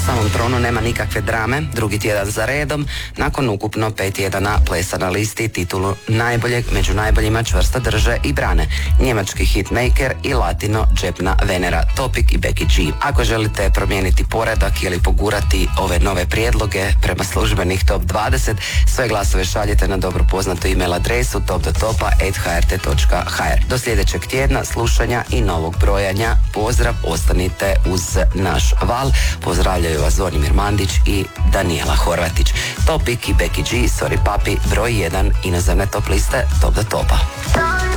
samom tronu nema nikakve drame, drugi tjedan za redom, nakon ukupno 5 tjedana plesa na listi, titulu najboljeg među najboljima čvrsto drže i brane njemački hitmaker i latino džepna Venera, Topic i Becky G. Ako želite promijeniti poredak ili pogurati ove nove prijedloge prema službenih Top 20, sve glasove šaljete na dobro poznatu email adresu top.topa@hrt.hr. Do sljedećeg tjedna slušanja i novog brojanja. Pozdrav, ostanite uz naš val. Pozdravljaju vas Zvonimir Mandić i Danijela Horvatić. Topic i Becky G, Sorry Papi, broj 1 inozemne top liste Top do Topa.